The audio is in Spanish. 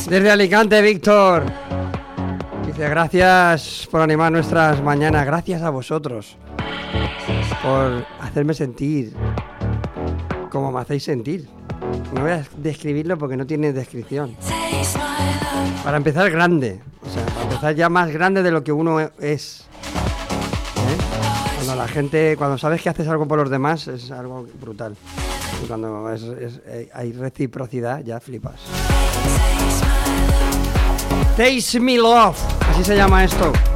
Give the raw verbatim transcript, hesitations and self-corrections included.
Desde Alicante, Víctor. Dice, gracias por animar nuestras mañanas. Gracias a vosotros por hacerme sentir como me hacéis sentir. No voy a describirlo porque no tiene descripción. Para empezar, grande. O sea, para empezar ya más grande de lo que uno es. ¿Eh? Cuando la gente, cuando sabes que haces algo por los demás, es algo brutal. Y cuando es, es, hay reciprocidad, ya flipas. Taste Me Love, así se llama esto.